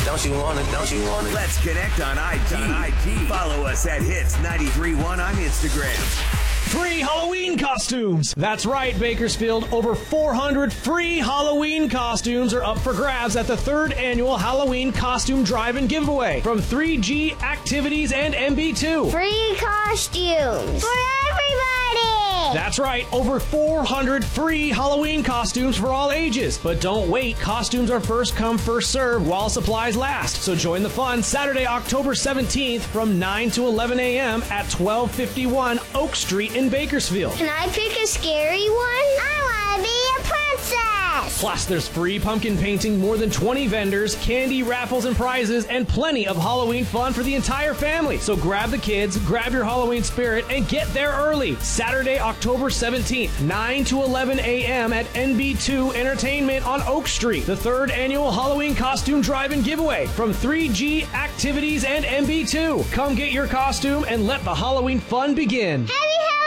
Don't you want it? Don't you want it? Let's connect on IG. Follow us at Hits931 on Instagram. Free Halloween costumes. That's right, Bakersfield. Over 400 free Halloween costumes are up for grabs at the 3rd annual Halloween Costume Drive-In Giveaway from 3G Activities and MB2. Free costumes for everybody. That's right, over 400 free Halloween costumes for all ages. But don't wait, costumes are first come, first served while supplies last. So join the fun Saturday, October 17th from 9 to 11 a.m. at 1251 Oak Street in Bakersfield. Can I pick a scary one? I want to be a princess. Plus, there's free pumpkin painting, more than 20 vendors, candy, raffles, and prizes, and plenty of Halloween fun for the entire family. So grab the kids, grab your Halloween spirit, and get there early. Saturday, October 17th, 9 to 11 a.m. at NB2 Entertainment on Oak Street. The 3rd annual Halloween Costume Drive-In Giveaway from 3G Activities and MB2. Come get your costume and let the Halloween fun begin. Happy Halloween!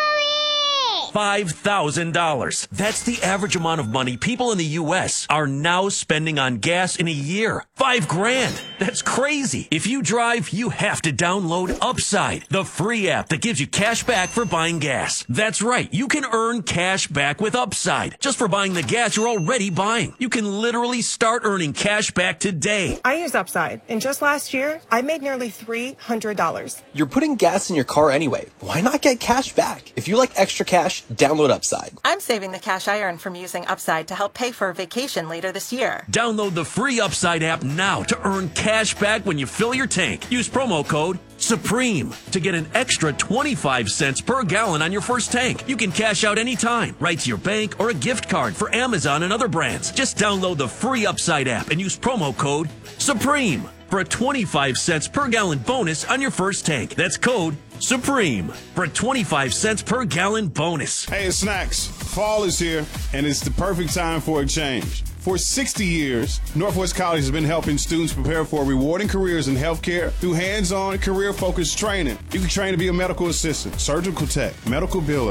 $5,000. That's the average amount of money people in the U.S. are now spending on gas in a year. $5,000. That's crazy. If you drive, you have to download Upside, the free app that gives you cash back for buying gas. That's right. You can earn cash back with Upside just for buying the gas you're already buying. You can literally start earning cash back today. I use Upside, and just last year, I made nearly $300. You're putting gas in your car anyway. Why not get cash back? If you like extra cash, download Upside. I'm saving the cash I earn from using Upside to help pay for a vacation later this year. Download the free Upside app now to earn cash back when you fill your tank. Use promo code SUPREME to get an extra 25 cents per gallon on your first tank. You can cash out anytime, right to your bank or a gift card for Amazon and other brands. Just download the free Upside app and use promo code SUPREME for a 25 cents per gallon bonus on your first tank. That's code SUPREME for a 25 cents per gallon bonus. Hey, it's Snacks. Fall is here, and it's the perfect time for a change. For 60 years, Northwest College has been helping students prepare for rewarding careers in healthcare through hands-on, career-focused training. You can train to be a medical assistant, surgical tech, medical biller,